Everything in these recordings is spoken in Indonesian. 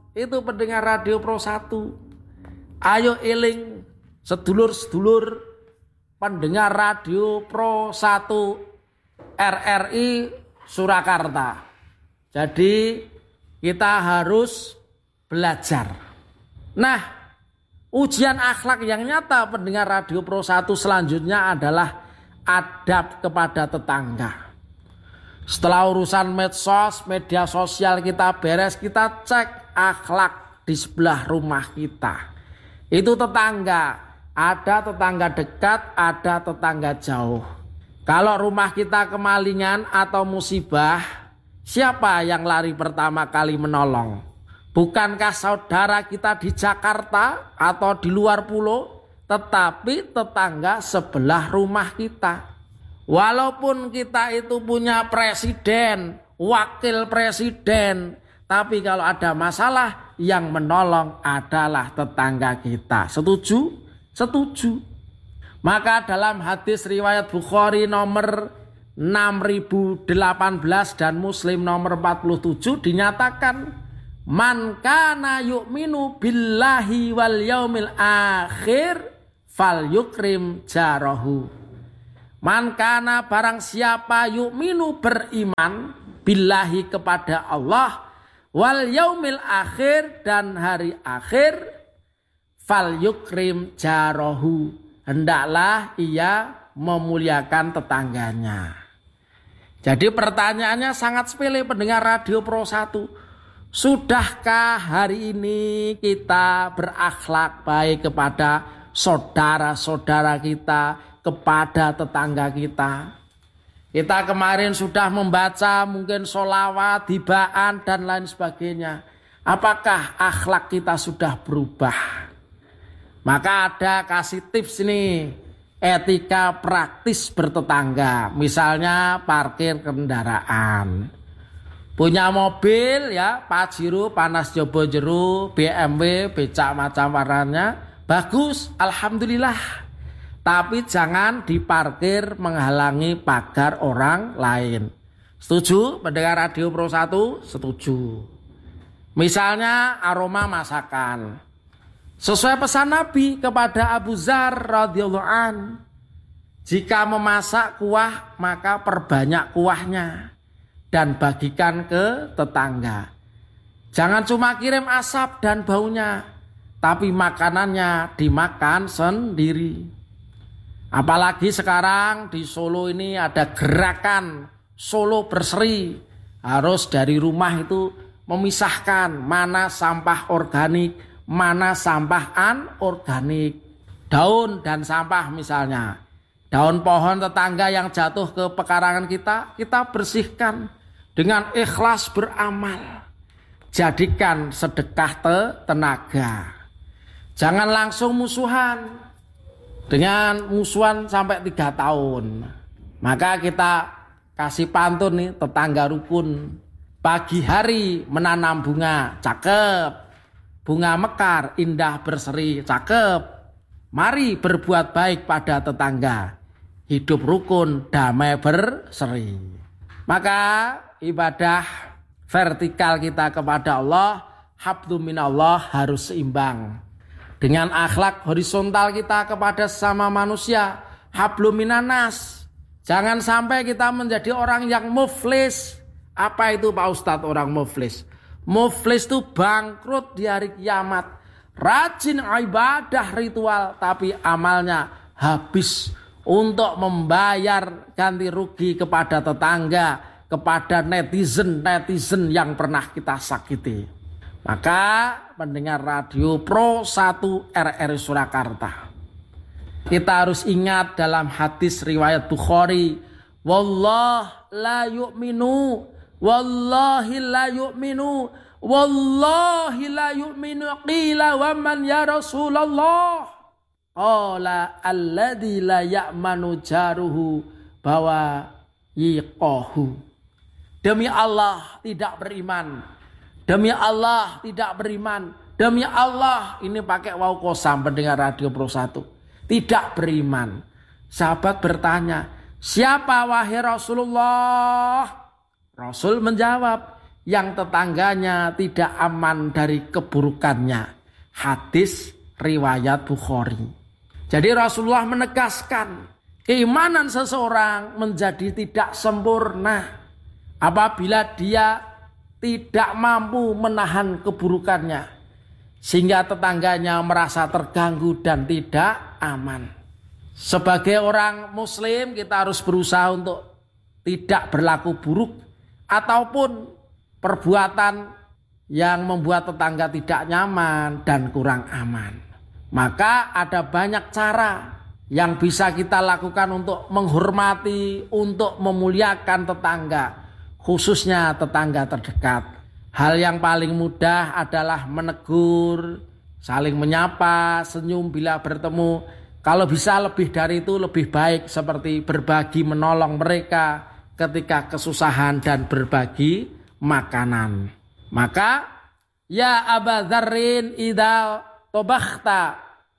itu pendengar Radio Pro 1. Ayo eling sedulur-sedulur pendengar Radio Pro 1 RRI Surakarta. Jadi kita harus belajar. Nah, ujian akhlak yang nyata pendengar Radio Pro 1 selanjutnya adalah adab kepada tetangga. Setelah urusan medsos, media sosial kita beres, kita cek akhlak di sebelah rumah kita. Itu tetangga, ada tetangga dekat, ada tetangga jauh. Kalau rumah kita kemalingan atau musibah, siapa yang lari pertama kali menolong? Bukankah saudara kita di Jakarta atau di luar pulau, tetapi tetangga sebelah rumah kita. Walaupun kita itu punya presiden, wakil presiden, tapi kalau ada masalah yang menolong adalah tetangga kita. Setuju? Setuju. Maka dalam hadis riwayat Bukhari nomor 6018 dan Muslim nomor 47 dinyatakan, man kana yu'minu billahi wal yaumil akhir fal yukrim jarahu. Man kana barang siapa yu'minu beriman billahi kepada Allah wal yaumil akhir dan hari akhir fal yukrim jarahu, hendaklah ia memuliakan tetangganya. Jadi pertanyaannya sangat sepele pendengar Radio Pro 1. Sudahkah hari ini kita berakhlak baik kepada saudara-saudara kita, kepada tetangga kita? Kita kemarin sudah membaca mungkin sholawat, hibaan dan lain sebagainya. Apakah akhlak kita sudah berubah? Maka ada kasih tips nih, etika praktis bertetangga. Misalnya parkir kendaraan. Punya mobil ya, Pajero, Panas Jobo Jeru, BMW, becak macam warnanya, bagus, alhamdulillah. Tapi jangan diparkir menghalangi pagar orang lain. Setuju pendengar Radio Pro 1? Setuju. Misalnya aroma masakan. Sesuai pesan Nabi kepada Abu Dzar radhiyallahu an, jika memasak kuah maka perbanyak kuahnya dan bagikan ke tetangga. Jangan cuma kirim asap dan baunya, tapi makanannya dimakan sendiri. Apalagi sekarang di Solo ini ada gerakan Solo Berseri. Harus dari rumah itu memisahkan mana sampah organik, mana sampah anorganik. Daun dan sampah misalnya. Daun pohon tetangga yang jatuh ke pekarangan kita bersihkan dengan ikhlas beramal. Jadikan sedekah tenaga. Jangan langsung musuhan. Dengan musuhan sampai 3 tahun. Maka kita kasih pantun nih, tetangga rukun. Pagi hari menanam bunga, cakep. Bunga mekar, indah berseri, cakep. Mari berbuat baik pada tetangga. Hidup rukun, damai berseri. Maka ibadah vertikal kita kepada Allah, hablu minallah harus seimbang. Dengan akhlak horizontal kita kepada sesama manusia, hablum minanas. Jangan sampai kita menjadi orang yang muflis. Apa itu Pak Ustadz orang muflis? Muflis itu bangkrut di hari kiamat. Rajin ibadah ritual tapi amalnya habis untuk membayar ganti rugi kepada tetangga, kepada netizen yang pernah kita sakiti. Maka pendengar Radio Pro 1 RRI Surakarta, kita harus ingat dalam hadis riwayat Bukhari, wallah la yu'minu, wallahi la yu'minu, wallahi la yu'minu, qila wa man ya Rasulullah, qala alladhi la ya'manu jaruhu bawa yiqahu. Demi Allah tidak beriman. Demi Allah tidak beriman. Demi Allah, ini pakai waw qasam pendengar Radio Pro 1. Tidak beriman. Sahabat bertanya, siapa wahai Rasulullah? Rasul menjawab, yang tetangganya tidak aman dari keburukannya. Hadis riwayat Bukhari. Jadi Rasulullah menegaskan keimanan seseorang menjadi tidak sempurna apabila dia tidak mampu menahan keburukannya sehingga tetangganya merasa terganggu dan tidak aman. Sebagai orang muslim kita harus berusaha untuk tidak berlaku buruk ataupun perbuatan yang membuat tetangga tidak nyaman dan kurang aman. Maka ada banyak cara yang bisa kita lakukan untuk menghormati, untuk memuliakan tetangga, khususnya tetangga terdekat. Hal yang paling mudah adalah menegur, saling menyapa, senyum bila bertemu. Kalau bisa lebih dari itu lebih baik, seperti berbagi menolong mereka ketika kesusahan dan berbagi makanan. Maka ya Aba Dzarrin idza tobakhta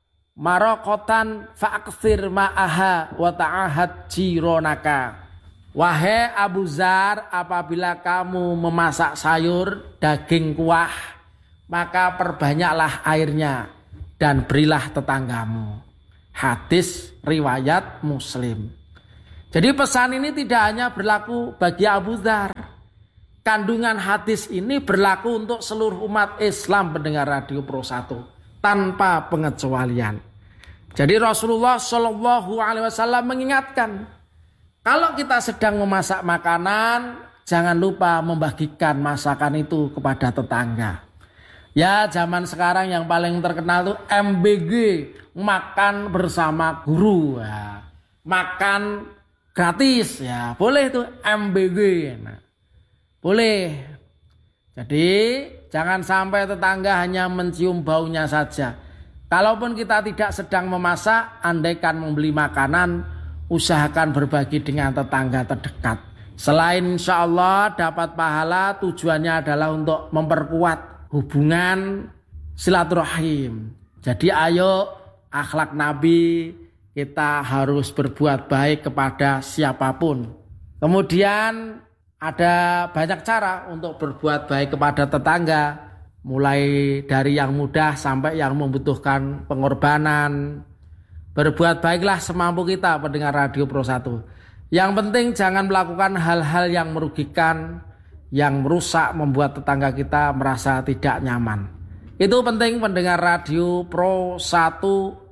marokotan fa'aksir ma'aha wa ta'ahad jironaka. Wahai Abu Dzar, apabila kamu memasak sayur, daging kuah, maka perbanyaklah airnya dan berilah tetanggamu. Hadis riwayat Muslim. Jadi pesan ini tidak hanya berlaku bagi Abu Dzar. Kandungan hadis ini berlaku untuk seluruh umat Islam pendengar Radio Pro 1 tanpa pengecualian. Jadi Rasulullah Shallallahu Alaihi Wasallam mengingatkan, kalau kita sedang memasak makanan, jangan lupa membagikan masakan itu kepada tetangga. Ya, zaman sekarang yang paling terkenal itu MBG, makan bersama guru, ya. Makan gratis, ya boleh itu MBG. Nah, boleh. Jadi jangan sampai tetangga hanya mencium baunya saja. Kalaupun kita tidak sedang memasak, andaikan membeli makanan, usahakan berbagi dengan tetangga terdekat. Selain insya Allah dapat pahala, tujuannya adalah untuk memperkuat hubungan silaturahim. Jadi ayo akhlak Nabi, kita harus berbuat baik kepada siapapun. Kemudian ada banyak cara untuk berbuat baik kepada tetangga, mulai dari yang mudah sampai yang membutuhkan pengorbanan. Berbuat baiklah semampu kita pendengar Radio Pro 1. Yang penting jangan melakukan hal-hal yang merugikan, yang merusak, membuat tetangga kita merasa tidak nyaman. Itu penting pendengar Radio Pro 1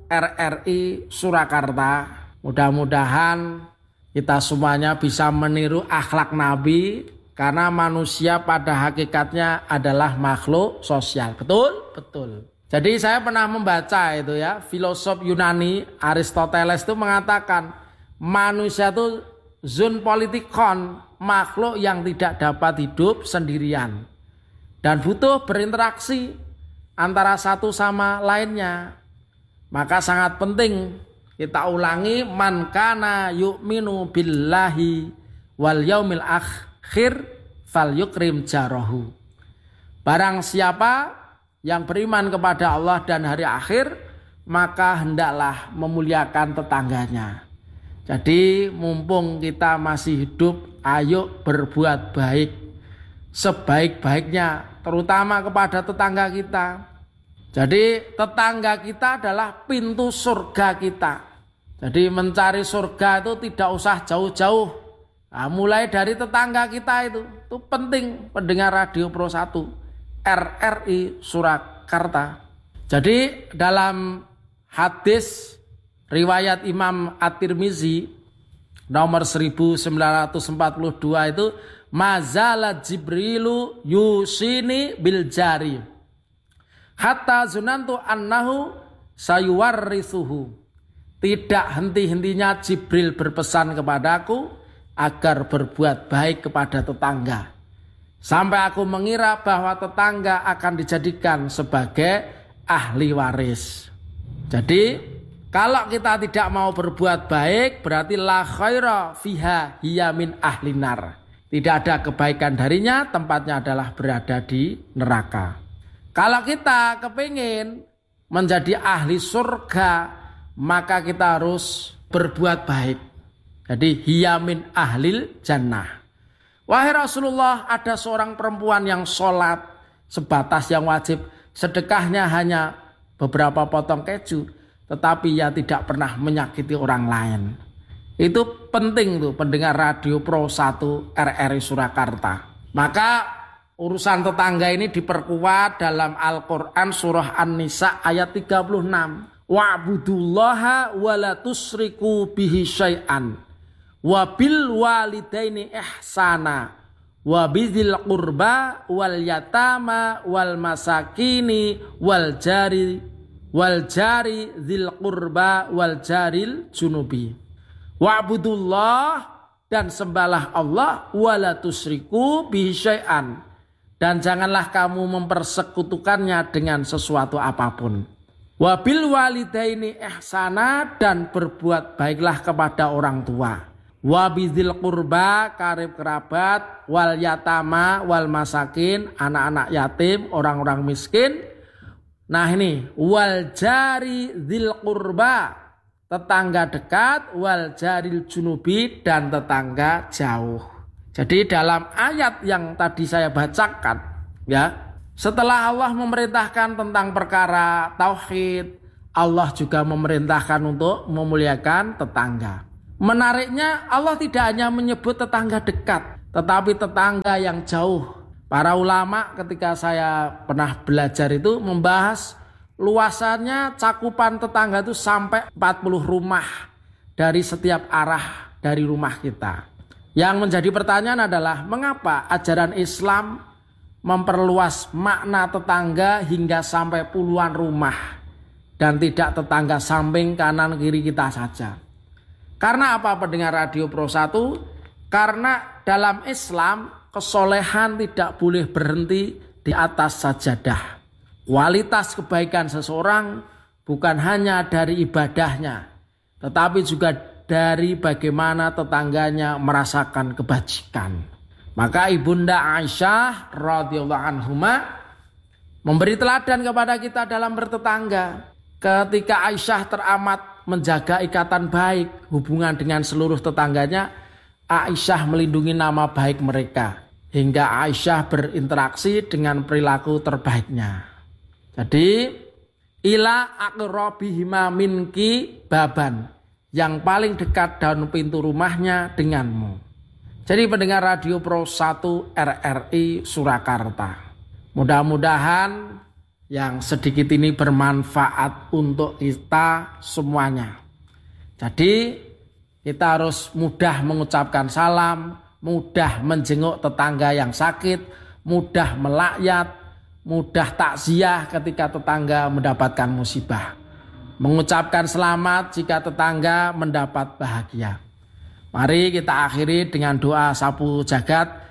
RRI Surakarta. Mudah-mudahan kita semuanya bisa meniru akhlak Nabi, karena manusia pada hakikatnya adalah makhluk sosial. Betul? Betul. Jadi saya pernah membaca itu ya, filosof Yunani Aristoteles itu mengatakan manusia itu zon politikon, makhluk yang tidak dapat hidup sendirian dan butuh berinteraksi antara satu sama lainnya. Maka sangat penting kita ulangi, man kana yu'minu billahi wal yaumil akhir fal yukrim jarahu. Barang siapa yang beriman kepada Allah dan hari akhir, maka hendaklah memuliakan tetangganya. Jadi mumpung kita masih hidup, ayo berbuat baik sebaik-baiknya, terutama kepada tetangga kita. Jadi tetangga kita adalah pintu surga kita. Jadi mencari surga itu tidak usah jauh-jauh. Nah, mulai dari tetangga kita itu penting pendengar Radio Pro 1 RRI Surakarta. Jadi dalam hadis riwayat Imam At-Tirmizi nomor 1942 itu, mazala Jibrilu yusini bil jari hatta zunantu annahu sayuwarrithuhu. Tidak henti-hentinya Jibril berpesan kepadaku agar berbuat baik kepada tetangga, sampai aku mengira bahwa tetangga akan dijadikan sebagai ahli waris. Jadi kalau kita tidak mau berbuat baik, berarti la khaira fiha hiya min ahlinar. Tidak ada kebaikan darinya, tempatnya adalah berada di neraka. Kalau kita kepingin menjadi ahli surga, maka kita harus berbuat baik. Jadi hiya min ahlil jannah. Wahai Rasulullah, ada seorang perempuan yang sholat sebatas yang wajib, sedekahnya hanya beberapa potong keju, tetapi ia tidak pernah menyakiti orang lain. Itu penting tuh pendengar Radio Pro 1 RRI Surakarta. Maka urusan tetangga ini diperkuat dalam Al-Quran surah An-Nisa ayat 36. Wa'budullaha wa la tusriku bihi syai'an wa bil walidaini ihsana wa bidzil qurba wal yatama wal masakini wal jari dzil qurba wal jaril junubi. Wa'budullah, dan sembahlah Allah, wala tusriku bihi syai'an, dan janganlah kamu mempersekutukannya dengan sesuatu apapun. Wabil walidaini ihsana, dan berbuat baiklah kepada orang tua. Wabidzil qurba, karib kerabat, wal yatama wal masakin, anak-anak yatim, orang-orang miskin. Nah ini, wal jari dzil qurba, tetangga dekat, wal jaril junubi, dan tetangga jauh. Jadi dalam ayat yang tadi saya bacakan, ya, setelah Allah memerintahkan tentang perkara tauhid, Allah juga memerintahkan untuk memuliakan tetangga. Menariknya, Allah tidak hanya menyebut tetangga dekat, tetapi tetangga yang jauh. Para ulama ketika saya pernah belajar itu membahas luasannya cakupan tetangga itu sampai 40 rumah dari setiap arah dari rumah kita. Yang menjadi pertanyaan adalah mengapa ajaran Islam memperluas makna tetangga hingga sampai puluhan rumah dan tidak tetangga samping kanan kiri kita saja. Karena apa pendengar Radio Pro 1? Karena dalam Islam kesolehan tidak boleh berhenti di atas sajadah. Kualitas kebaikan seseorang bukan hanya dari ibadahnya, tetapi juga dari bagaimana tetangganya merasakan kebajikan. Maka Ibunda Aisyah radhiyallahu anhuma memberi teladan kepada kita dalam bertetangga. Ketika Aisyah teramat menjaga ikatan baik hubungan dengan seluruh tetangganya, Aisyah melindungi nama baik mereka hingga Aisyah berinteraksi dengan perilaku terbaiknya. Jadi ila aqrabihima minki baban, yang paling dekat daun pintu rumahnya denganmu. Jadi pendengar Radio Pro 1 RRI Surakarta, mudah-mudahan yang sedikit ini bermanfaat untuk kita semuanya. Jadi kita harus mudah mengucapkan salam, mudah menjenguk tetangga yang sakit, mudah melakyat, mudah takziah ketika tetangga mendapatkan musibah. Mengucapkan selamat jika tetangga mendapat bahagia. Mari kita akhiri dengan doa sapu jagat.